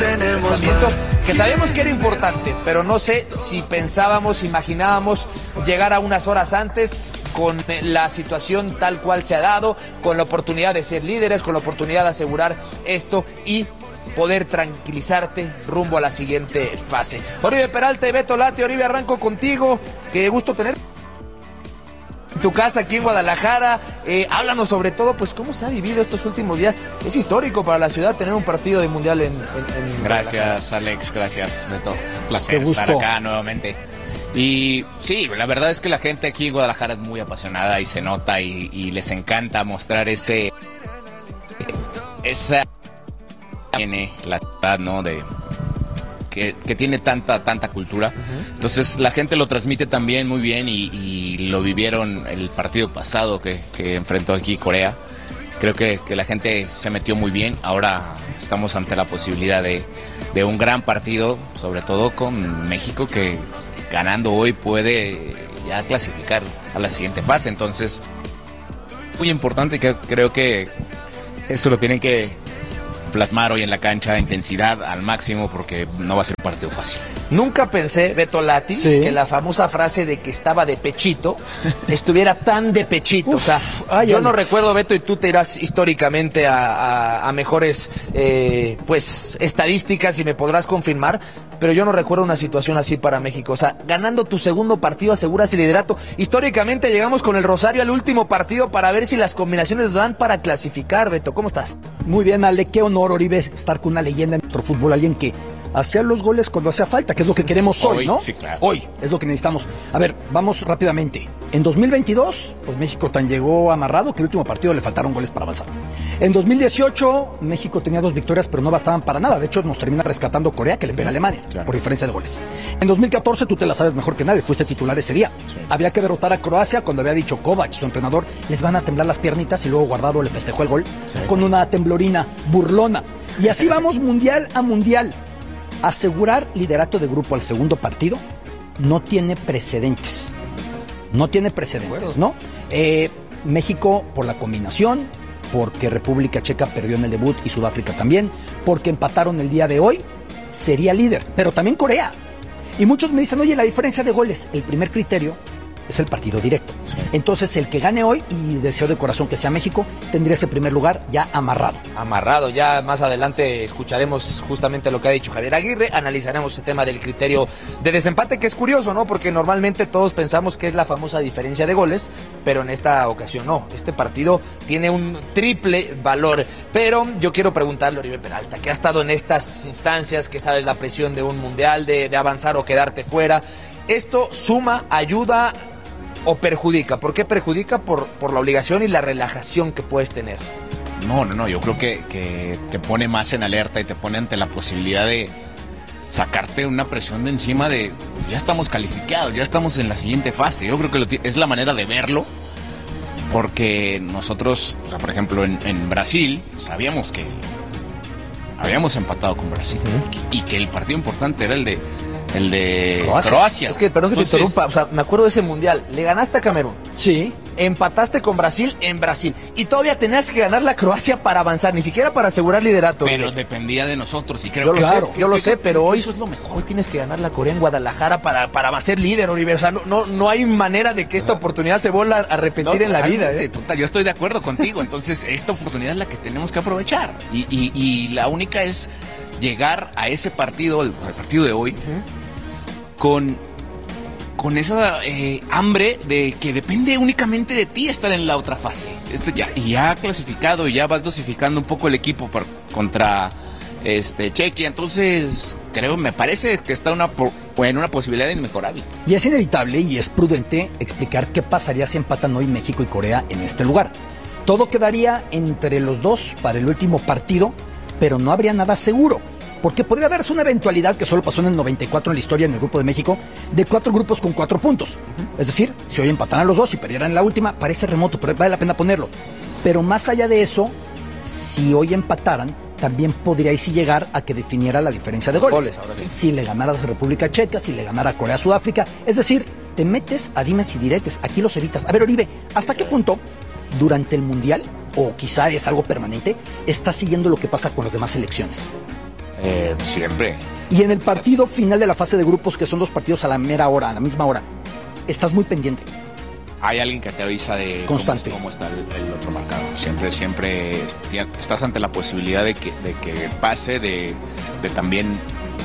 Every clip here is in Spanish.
Que sabíamos que era importante, pero no sé si pensábamos, imaginábamos llegar a unas horas antes con la situación tal cual se ha dado, con la oportunidad de ser líderes, con la oportunidad de asegurar esto y poder tranquilizarte rumbo a la siguiente fase. Oribe Peralta y Beto Lati. Oribe, arranco contigo. Qué gusto tener tu casa aquí en Guadalajara. Háblanos sobre todo, pues, cómo se ha vivido estos últimos días. Es histórico para la ciudad tener un partido de mundial en Gracias, Alex, gracias, Beto. Un placer estar acá nuevamente. Y sí, la verdad es que la gente aquí en Guadalajara es muy apasionada y se nota y les encanta mostrar esa tiene la ciudad, ¿no? Que tiene tanta cultura. Entonces la gente lo transmite también muy bien y lo vivieron el partido pasado que enfrentó aquí Corea. Creo que la gente se metió muy bien. Ahora estamos ante la posibilidad de un gran partido, sobre todo con México, que ganando hoy puede ya clasificar a la siguiente fase. Entonces, muy importante, que creo que esto lo tienen que plasmar hoy en la cancha, intensidad al máximo, porque no va a ser un partido fácil. Nunca pensé, Beto Lati, que la famosa frase de que estaba de pechito estuviera tan de pechito. O sea, yo no recuerdo, Beto, y tú te irás históricamente a mejores pues estadísticas y me podrás confirmar, pero yo no recuerdo una situación así para México. O sea, ganando tu segundo partido aseguras el liderato. Históricamente llegamos con el Rosario al último partido para ver si las combinaciones dan para clasificar. Beto, ¿cómo estás? Muy bien, Ale, qué honor, Oribe, estar con una leyenda en nuestro fútbol, alguien que hacía los goles cuando hacía falta, que es lo que queremos hoy, ¿no? Sí, claro. Hoy es lo que necesitamos. A ver, vamos rápidamente. En 2022, pues México tan llegó amarrado que el último partido le faltaron goles para avanzar. En 2018, México tenía 2 victorias, pero no bastaban para nada. De hecho, nos termina rescatando Corea, que le pega a Alemania, por diferencia de goles. En 2014, tú te la sabes mejor que nadie, fuiste titular ese día. Sí. Había que derrotar a Croacia cuando había dicho Kovac, su entrenador, les van a temblar las piernitas, y luego Guardado le festejó el gol con una temblorina burlona. Y así vamos mundial a mundial. Asegurar liderato de grupo al segundo partido no tiene precedentes. No tiene precedentes, ¿no? México por la combinación, porque República Checa perdió en el debut y Sudáfrica también, porque empataron el día de hoy, sería líder, pero también Corea. Y muchos me dicen, oye, la diferencia de goles, el primer criterio es el partido directo. Sí. Entonces, el que gane hoy, y deseo de corazón que sea México, tendría ese primer lugar ya amarrado. Amarrado, ya más adelante escucharemos justamente lo que ha dicho Javier Aguirre, analizaremos el tema del criterio de desempate, que es curioso, ¿no? Porque normalmente todos pensamos que es la famosa diferencia de goles, pero en esta ocasión no. Este partido tiene un triple valor. Pero yo quiero preguntarle a Oribe Peralta, que ha estado en estas instancias, que sabes la presión de un mundial, de avanzar o quedarte fuera. ¿Esto suma, ayuda o perjudica? ¿Por qué perjudica? Por la obligación y la relajación que puedes tener. No, yo creo que te pone más en alerta y te pone ante la posibilidad de sacarte una presión de encima de ya estamos calificados, ya estamos en la siguiente fase. Yo creo que es la manera de verlo, porque nosotros, o sea, por ejemplo, en Brasil sabíamos que habíamos empatado con Brasil y que el partido importante era el de Croacia. Es que, perdón que te interrumpa, o sea, me acuerdo de ese mundial. Le ganaste a Camerún. Sí. Empataste con Brasil en Brasil. Y todavía tenías que ganar la Croacia para avanzar, ni siquiera para asegurar liderato. Pero dependía de nosotros, y creo yo lo sé, pero hoy eso es lo mejor. Hoy tienes que ganar la Corea en Guadalajara para ser líder, Oribe. O sea, no hay manera de que esta oportunidad se vuelva a repetir en la vida. Puta, yo estoy de acuerdo contigo. Entonces, esta oportunidad es la que tenemos que aprovechar. Y la única es llegar a ese partido, al partido de hoy, con esa hambre de que depende únicamente de ti estar en la otra fase. Ya clasificado, y ya vas dosificando un poco el equipo contra Chequia. Entonces, me parece que está en una posibilidad inmejorable. Y es inevitable y es prudente explicar qué pasaría si empatan hoy México y Corea en este lugar. Todo quedaría entre los dos para el último partido, pero no habría nada seguro. Porque podría darse una eventualidad que solo pasó en el 94 en la historia en el Grupo de México, de 4 grupos con 4 puntos. Es decir, si hoy empataran los dos y perdieran en la última, parece remoto, pero vale la pena ponerlo. Pero más allá de eso, si hoy empataran, también podría sí llegar a que definiera la diferencia de goles. Ahora sí. Si le ganaras a República Checa, si le ganara a Corea, Sudáfrica. Es decir, te metes a dimes y diretes, aquí los evitas. A ver, Oribe, ¿hasta qué punto durante el Mundial, o quizá es algo permanente, estás siguiendo lo que pasa con las demás selecciones? Siempre. Y en el partido final de la fase de grupos, que son 2 partidos a la mera hora, a la misma hora, estás muy pendiente. Hay alguien que te avisa de constante cómo está el otro marcador. Siempre estás ante la posibilidad de que pase, de también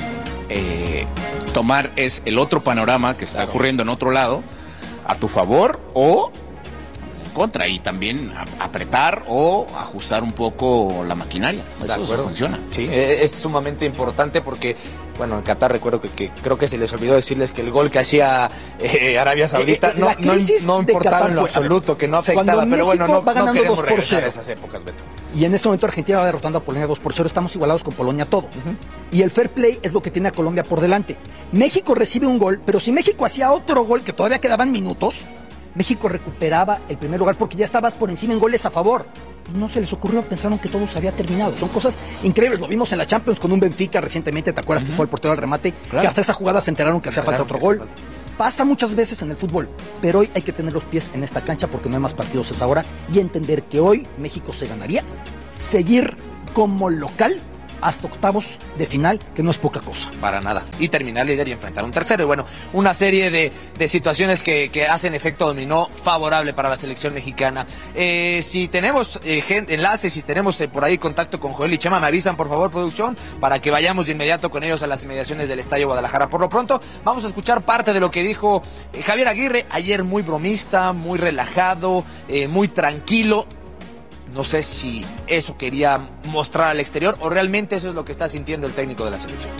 tomar el otro panorama que está ocurriendo en otro lado a tu favor o en contra, y también apretar o ajustar un poco la maquinaria. Eso funciona. Sí, es sumamente importante porque, bueno, en Qatar recuerdo que creo que se les olvidó decirles que el gol que hacía Arabia Saudita no importaba en lo absoluto, que no afectaba, pero bueno, no queremos regresar a esas épocas, Beto. Y en ese momento Argentina va derrotando a Polonia 2-0, estamos igualados con Polonia todo. Y el fair play es lo que tiene a Colombia por delante. México recibe un gol, pero si México hacía otro gol, que todavía quedaban minutos, México recuperaba el primer lugar porque ya estabas por encima en goles a favor. No se les ocurrió, pensaron que todo se había terminado. Son cosas increíbles, lo vimos en la Champions con un Benfica recientemente, ¿te acuerdas que fue el portero al remate? Claro. Que hasta esa jugada se enteraron que hacía falta otro gol. Pasa muchas veces en el fútbol, pero hoy hay que tener los pies en esta cancha porque no hay más partidos a esa hora y entender que hoy México se ganaría seguir como local hasta octavos de final, que no es poca cosa. Para nada. Y terminar líder y enfrentar un tercero. Y bueno, una serie de situaciones que hacen efecto dominó favorable para la selección mexicana. Si tenemos enlaces, si tenemos por ahí contacto con Joel y Chema, me avisan por favor, producción, para que vayamos de inmediato con ellos a las inmediaciones del Estadio Guadalajara. Por lo pronto, vamos a escuchar parte de lo que dijo Javier Aguirre, ayer muy bromista, muy relajado, muy tranquilo. No sé si eso quería mostrar al exterior o realmente eso es lo que está sintiendo el técnico de la selección.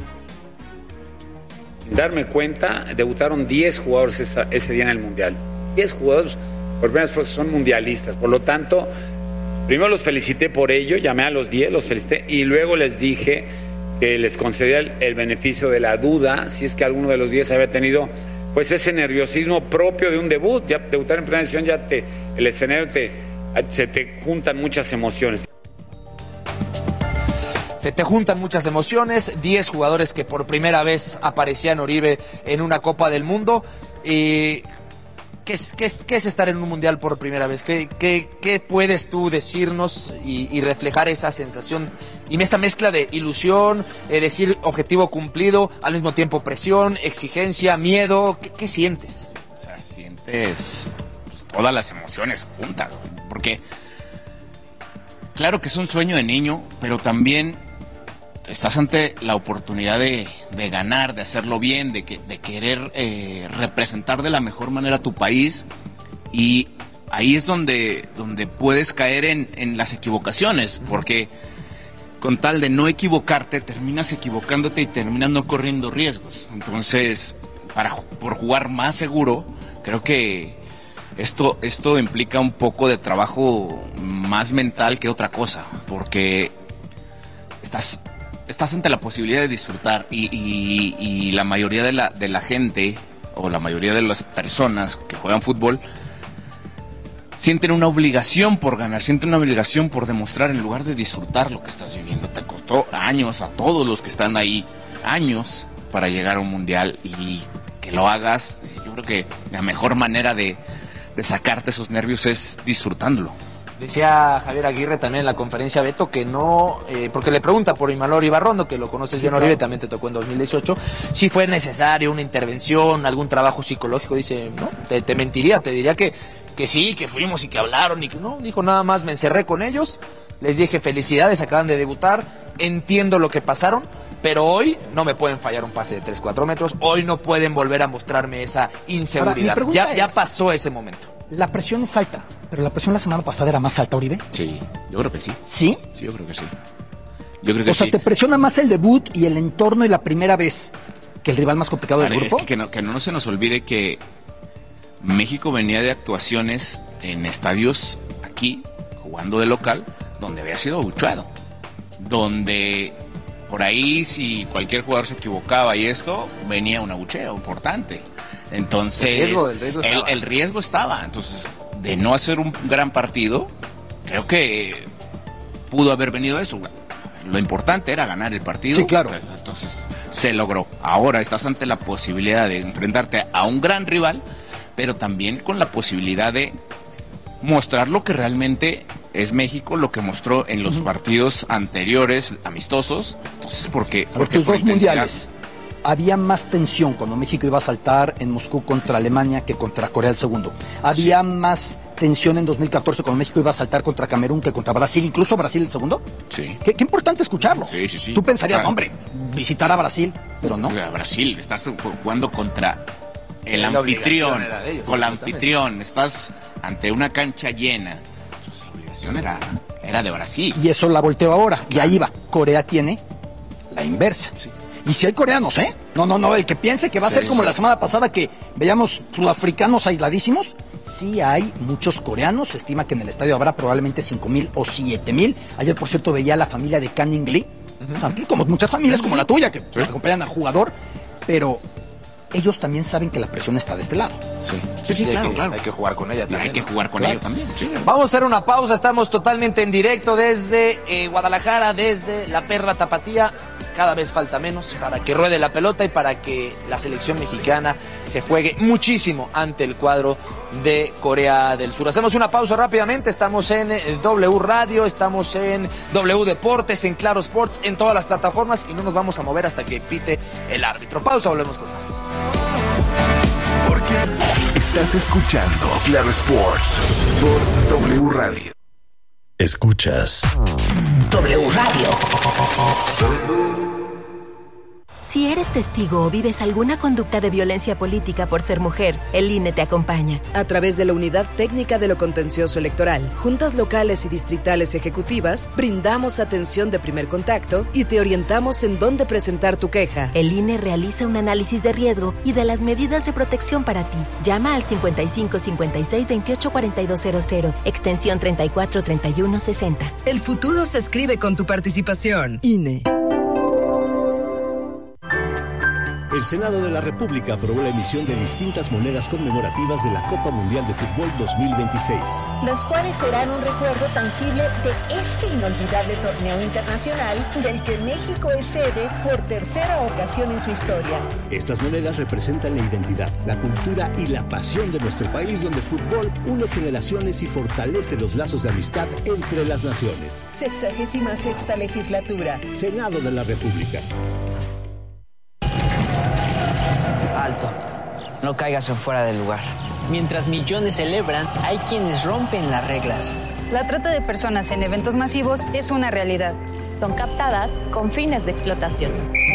Darme cuenta, debutaron 10 jugadores ese día en el Mundial. 10 jugadores, por primera vez son mundialistas. Por lo tanto, primero los felicité por ello, llamé a los 10, los felicité y luego les dije que les concedía el beneficio de la duda si es que alguno de los 10 había tenido pues ese nerviosismo propio de un debut. Ya debutar en primera división, el escenario se te juntan muchas emociones. Se te juntan muchas emociones, 10 jugadores que por primera vez aparecían Oribe en una Copa del Mundo. ¿Qué es estar en un Mundial por primera vez? ¿Qué puedes tú decirnos y reflejar esa sensación y esa mezcla de ilusión, decir objetivo cumplido, al mismo tiempo presión, exigencia, miedo? ¿Qué sientes? O sea, sientes todas las emociones juntas, porque claro que es un sueño de niño, pero también estás ante la oportunidad de ganar, de hacerlo bien, de querer representar de la mejor manera a tu país, y ahí es donde puedes caer en las equivocaciones, porque con tal de no equivocarte, terminas equivocándote y terminas no corriendo riesgos. Entonces, por jugar más seguro, creo que esto implica un poco de trabajo más mental que otra cosa, porque estás ante la posibilidad de disfrutar y la mayoría de la gente o la mayoría de las personas que juegan fútbol sienten una obligación por ganar, sienten una obligación por demostrar en lugar de disfrutar lo que estás viviendo. Te costó años a todos los que están ahí, años para llegar a un mundial, y que lo hagas, yo creo que la mejor manera de sacarte esos nervios es disfrutándolo. Decía Javier Aguirre también en la conferencia, Beto, que no, porque le pregunta por Imanol Ibarrondo, que lo conoces bien, Oribe, también te tocó en 2018, si fue necesario una intervención, algún trabajo psicológico. Dice, no, te mentiría, te diría que sí, que fuimos y que hablaron y que no, dijo nada más, me encerré con ellos, les dije felicidades, acaban de debutar, entiendo lo que pasaron, pero hoy no me pueden fallar un pase de 3-4 metros, hoy no pueden volver a mostrarme esa inseguridad. Ahora, ya pasó ese momento. La presión es alta, pero la presión la semana pasada era más alta, Oribe. Sí, yo creo que sí. ¿Sí? Sí, yo creo que sí. O sea, te presiona más el debut y el entorno y la primera vez que el rival más complicado del grupo. Es que no se nos olvide que México venía de actuaciones en estadios aquí, jugando de local, donde había sido abucheado, donde por ahí si cualquier jugador se equivocaba y esto, venía un abucheo importante. Entonces el riesgo estaba. Entonces, de no hacer un gran partido, creo que pudo haber venido eso. Lo importante era ganar el partido. Sí, claro. Entonces se logró. Ahora estás ante la posibilidad de enfrentarte a un gran rival, pero también con la posibilidad de mostrar lo que realmente es México lo que mostró en los partidos anteriores amistosos. Entonces, porque tus dos mundiales, había más tensión cuando México iba a saltar en Moscú contra Alemania que contra Corea del segundo. Había más tensión en 2014 cuando México iba a saltar contra Camerún que contra Brasil, incluso Brasil el segundo. Sí. Qué importante escucharlo. Sí. Tú pensarías, hombre, visitar a Brasil, pero no. A Brasil, estás jugando contra el anfitrión, con el anfitrión, estás ante una cancha llena. Su obligación era de Brasil. Y eso la volteo ahora, y ahí va. Corea tiene la inversa. Sí. Y si hay coreanos, ¿eh? No, el que piense que va a ser como la semana pasada que veíamos sudafricanos aisladísimos, sí hay muchos coreanos. Se estima que en el estadio habrá probablemente 5,000 o 7,000. Ayer, por cierto, veía a la familia de Canning Lee, como muchas familias como la tuya, que acompañan al jugador, pero ellos también saben que la presión está de este lado. Sí, claro. Hay que jugar con ella también. Hay que jugar con ellos también. Sí. Vamos a hacer una pausa, estamos totalmente en directo desde Guadalajara, desde la Perla Tapatía. Cada vez falta menos para que ruede la pelota y para que la selección mexicana se juegue muchísimo ante el cuadro de Corea del Sur. Hacemos una pausa rápidamente, estamos en W Radio, estamos en W Deportes, en Claro Sports, en todas las plataformas y no nos vamos a mover hasta que pite el árbitro. Pausa, volvemos con más. Estás escuchando Claro Sports por W Radio. Escuchas W Radio. Si eres testigo o vives alguna conducta de violencia política por ser mujer, el INE te acompaña. A través de la Unidad Técnica de lo Contencioso Electoral, juntas locales y distritales ejecutivas, brindamos atención de primer contacto y te orientamos en dónde presentar tu queja. El INE realiza un análisis de riesgo y de las medidas de protección para ti. Llama al 55 56 28 4200, extensión 34 31 60. El futuro se escribe con tu participación. INE. El Senado de la República aprobó la emisión de distintas monedas conmemorativas de la Copa Mundial de Fútbol 2026. Las cuales serán un recuerdo tangible de este inolvidable torneo internacional del que México es sede por tercera ocasión en su historia. Estas monedas representan la identidad, la cultura y la pasión de nuestro país, donde el fútbol une generaciones y fortalece los lazos de amistad entre las naciones. 66ª legislatura. Senado de la República. Alto, no caigas en fuera del lugar. Mientras millones celebran, hay quienes rompen las reglas. La trata de personas en eventos masivos es una realidad. Son captadas con fines de explotación.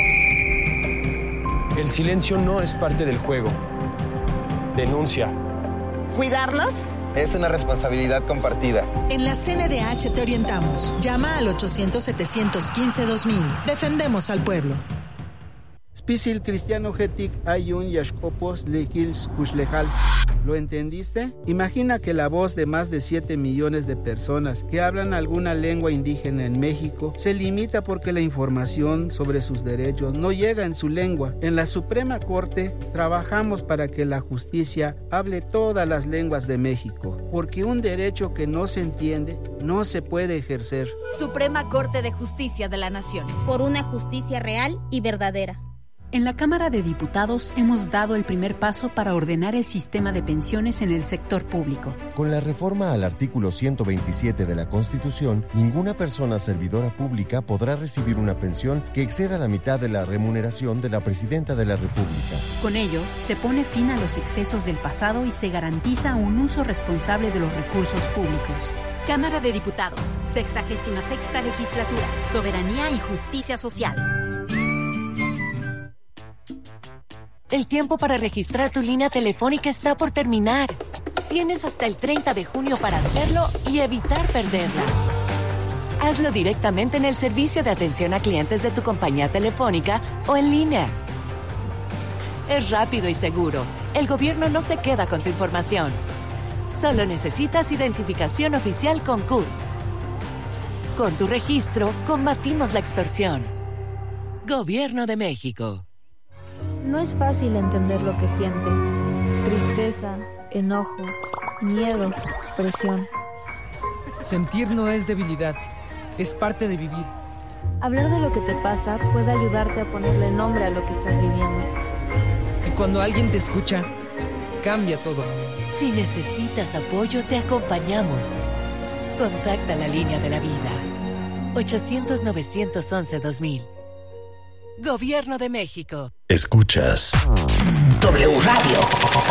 El silencio no es parte del juego. Denuncia. ¿Cuidarnos? Es una responsabilidad compartida. En la CNDH te orientamos. Llama al 800-715-2000. Defendemos al pueblo. Spisil cristiano getik ayun yashkopos lekils kushlejal. ¿Lo entendiste? Imagina que la voz de más de 7 millones de personas que hablan alguna lengua indígena en México se limita porque la información sobre sus derechos no llega en su lengua. En la Suprema Corte trabajamos para que la justicia hable todas las lenguas de México, porque un derecho que no se entiende no se puede ejercer. Suprema Corte de Justicia de la Nación. Por una justicia real y verdadera. En la Cámara de Diputados hemos dado el primer paso para ordenar el sistema de pensiones en el sector público. Con la reforma al artículo 127 de la Constitución, ninguna persona servidora pública podrá recibir una pensión que exceda la mitad de la remuneración de la Presidenta de la República. Con ello, se pone fin a los excesos del pasado y se garantiza un uso responsable de los recursos públicos. Cámara de Diputados, 66ª Legislatura, Soberanía y Justicia Social. El tiempo para registrar tu línea telefónica está por terminar. Tienes hasta el 30 de junio para hacerlo y evitar perderla. Hazlo directamente en el servicio de atención a clientes de tu compañía telefónica o en línea. Es rápido y seguro. El gobierno no se queda con tu información. Solo necesitas identificación oficial con CURP. Con tu registro, combatimos la extorsión. Gobierno de México. No es fácil entender lo que sientes. Tristeza, enojo, miedo, presión. Sentir no es debilidad, es parte de vivir. Hablar de lo que te pasa puede ayudarte a ponerle nombre a lo que estás viviendo. Y cuando alguien te escucha, cambia todo. Si necesitas apoyo, te acompañamos. Contacta la línea de la vida. 800-911-2000. Gobierno de México. Escuchas W Radio.